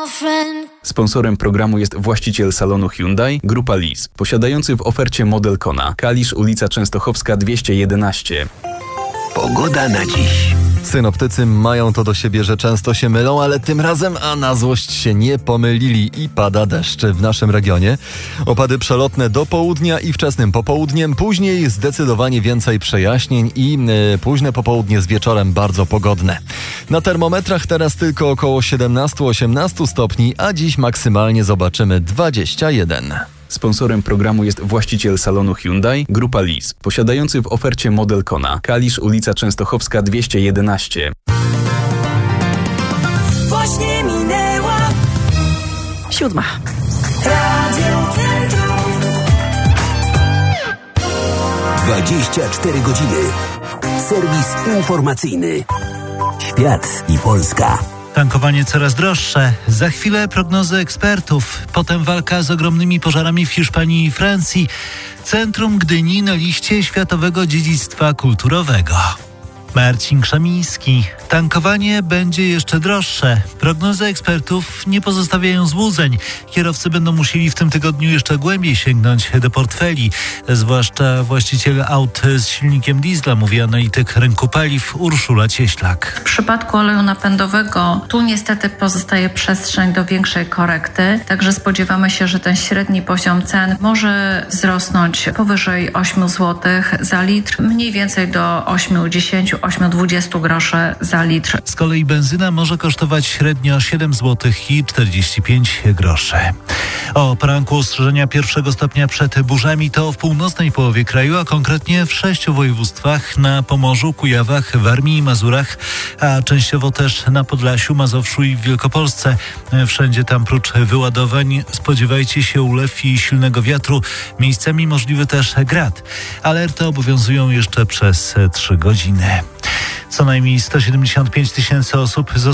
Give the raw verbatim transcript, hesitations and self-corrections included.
Sponsorem programu jest właściciel salonu Hyundai, Grupa Lease, posiadający w ofercie model Kona. Kalisz, ulica Częstochowska dwieście jedenaście. Pogoda na dziś. Synoptycy mają to do siebie, że często się mylą, ale tym razem, a na złość się nie pomylili i pada deszcz w naszym regionie. Opady przelotne do południa i wczesnym popołudniem, później zdecydowanie więcej przejaśnień i yy, późne popołudnie z wieczorem bardzo pogodne. Na termometrach teraz tylko około siedemnaście osiemnaście stopni, a dziś maksymalnie zobaczymy dwadzieścia jeden. Sponsorem programu jest właściciel salonu Hyundai, Grupa Lease, posiadający w ofercie model Kona. Kalisz, ulica Częstochowska dwieście jedenaście. Właśnie minęła siódma. Radio Centrum. dwadzieścia cztery godziny. Serwis informacyjny. Świat i Polska. Tankowanie coraz droższe. Za chwilę prognozy ekspertów. Potem walka z ogromnymi pożarami w Hiszpanii i Francji. Centrum Gdyni na liście Światowego Dziedzictwa Kulturowego. Marcin Krzemiński. Tankowanie będzie jeszcze droższe. Prognozy ekspertów nie pozostawiają złudzeń. Kierowcy będą musieli w tym tygodniu jeszcze głębiej sięgnąć do portfeli. Zwłaszcza właściciele aut z silnikiem diesla, mówi analityk rynku paliw Urszula Cieślak. W przypadku oleju napędowego tu niestety pozostaje przestrzeń do większej korekty. Także spodziewamy się, że ten średni poziom cen może wzrosnąć powyżej osiem złotych za litr, mniej więcej do osiem dziesięć osiem dwadzieścia groszy za litr. Z kolei benzyna może kosztować średnio siedem złotych i czterdzieści pięć groszy. O poranku ostrzeżenia pierwszego stopnia przed burzami to w północnej połowie kraju, a konkretnie w sześciu województwach: na Pomorzu, Kujawach, Warmii i Mazurach, a częściowo też na Podlasiu, Mazowszu i w Wielkopolsce. Wszędzie tam prócz wyładowań spodziewajcie się ulew i silnego wiatru. Miejscami możliwy też grad. Alerty obowiązują jeszcze przez trzy godziny. Co najmniej sto siedemdziesiąt pięć tysięcy osób